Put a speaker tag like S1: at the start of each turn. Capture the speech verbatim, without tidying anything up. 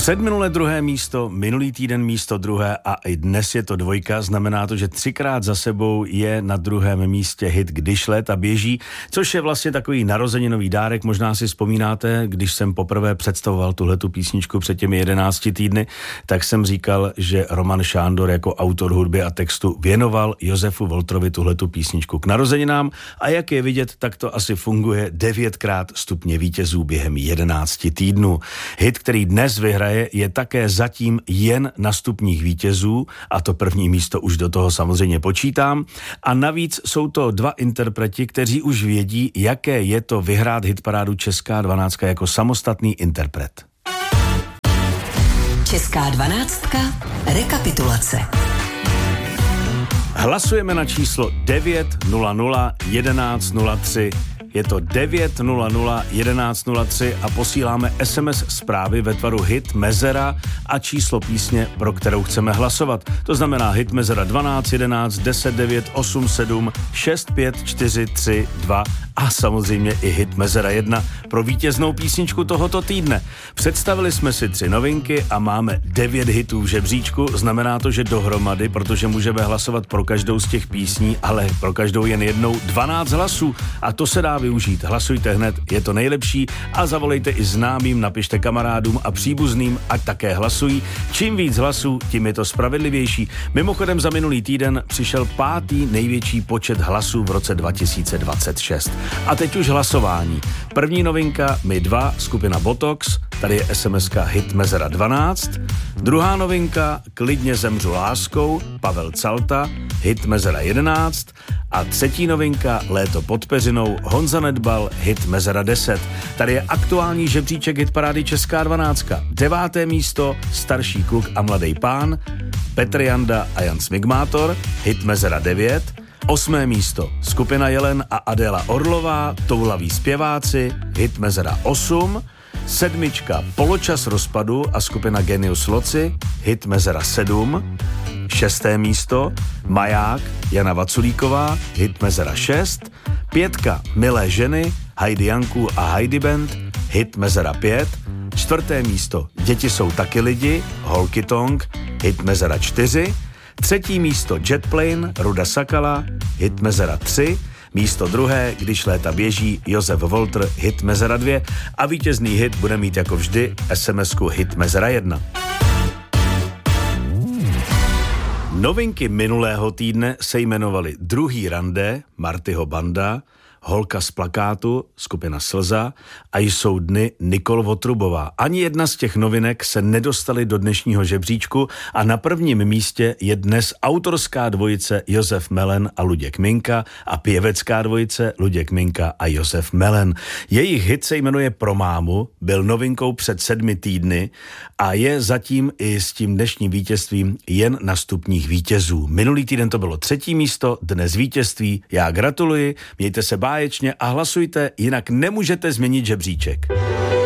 S1: Předminulé druhé místo, minulý týden místo druhé a i dnes je to dvojka, znamená to, že třikrát za sebou je na druhém místě hit Když léta běží, což je vlastně takový narozeninový dárek. Možná si vzpomínáte, když jsem poprvé představoval tuhletu písničku před těmi jedenácti týdny, tak jsem říkal, že Roman Šándor jako autor hudby a textu věnoval Josefu Woltrovi tuhletu písničku k narozeninám a jak je vidět, tak to asi funguje devětkrát stupně vítězů během jedenácti týdnů. Hit, který dnes vyhraje, je také zatím jen na stupních vítězů a to první místo už do toho samozřejmě počítám. A navíc jsou to dva interpreti, kteří už vědí, jaké je to vyhrát hitparádu Česká dvanáctka jako samostatný interpret.
S2: Česká dvanáctka, rekapitulace.
S1: Hlasujeme na číslo devět nula nula jedenáct nula tři. Je to devět nula nula jedenáct nula tři a posíláme es em es zprávy ve tvaru hit mezera a číslo písně, pro kterou chceme hlasovat. To znamená hit mezera dvanáct, jedenáct, deset, devět, osm, sedm, šest, pět, čtyři, tři, dva a samozřejmě i hit mezera jedna pro vítěznou písničku tohoto týdne. Představili jsme si tři novinky a máme devět hitů v žebříčku. Znamená to, že dohromady, protože můžeme hlasovat pro každou z těch písní, ale pro každou jen jednou dvanáct hlasů a to se dá využít. Hlasujte hned, je to nejlepší a zavolejte i známým, napište kamarádům a příbuzným, ať také hlasují. Čím víc hlasů, tím je to spravedlivější. Mimochodem za minulý týden přišel pátý největší počet hlasů v roce dva tisíce dvacet šest. A teď už hlasování. První novinka, my dva, skupina Botox, tady je es em eska hit mezera dvanáct. Druhá novinka, Klidně zemřu láskou, Pavel Calta, hit mezera jedenáct. A třetí novinka, Léto pod peřinou, Honza Nedbal, hit mezera deset. Tady je aktuální žebříček hitparády Česká dvanáctka. Deváté místo, Starší kluk a mladý pán, Petr Janda a Jan Smigmátor, hit mezera devět. Osmé místo, skupina Jelen a Adéla Orlová, Toulaví zpěváci, hit mezera osm. Sedmička, Poločas rozpadu a skupina Genius Loci, hit mezera sedm. Šesté místo, Maják, Jana Vaculíková, hit mezera šest. Pětka, Milé ženy, Heidi Janku a Heidi Band, hit mezera pět. Čtvrté místo, Děti jsou taky lidi, Holky Tong, hit mezera čtyři. Třetí místo, Jetplane, Ruda Sakala, hit mezera tři. Místo druhé, Když léta běží, Josef Woltr, hit mezera dvě. A vítězný hit bude mít jako vždy es em esku hit mezera jedna. Novinky minulého týdne se jmenovaly Druhý rande, Martyho banda, Holka z plakátu, skupina Slza a Jsou dny, Nikol Votrubová. Ani jedna z těch novinek se nedostaly do dnešního žebříčku a na prvním místě je dnes autorská dvojice Josef Melen a Luděk Minka a pěvecká dvojice Luděk Minka a Josef Melen. Jejich hit se jmenuje Pro mámu, byl novinkou před sedmi týdny a je zatím i s tím dnešním vítězstvím jen na stupních vítězů. Minulý týden to bylo třetí místo, dnes vítězství. Já gratuluji, mějte se báječně a hlasujte, jinak nemůžete změnit žebříček.